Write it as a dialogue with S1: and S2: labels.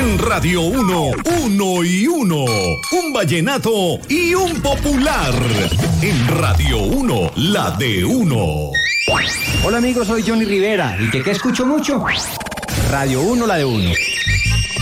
S1: En Radio 1, uno y uno. Un vallenato y un popular. En Radio 1, la de uno.
S2: Hola amigos, soy Johnny Rivera. ¿Y qué escucho mucho? Radio 1, la de uno.